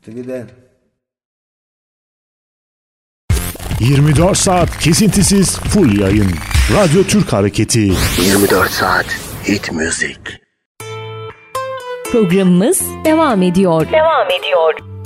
Gider. 24 saat kesintisiz full yayın. Radyo Türk Hareketi. 24 saat hit müzik. Programımız devam ediyor.